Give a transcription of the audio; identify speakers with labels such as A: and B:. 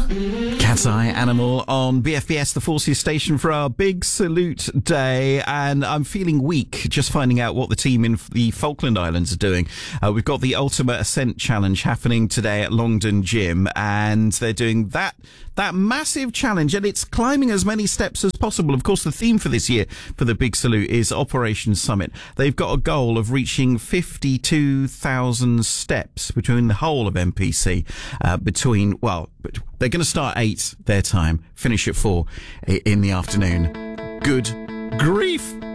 A: Cat's Eye Animal on BFBS, the Forces station, for our Big Salute Day. And I'm feeling weak just finding out what the team in the Falkland Islands are doing. We've got the Ultimate Ascent Challenge happening today at Longdon Gym, and they're doing that massive challenge, and it's climbing as many steps as possible. Of course, the theme for this year for the Big Salute is Operation Summit. They've got a goal of reaching 52,000 steps between the whole of MPC, they're going to start 8 their time, finish at 4 in the afternoon. Good grief!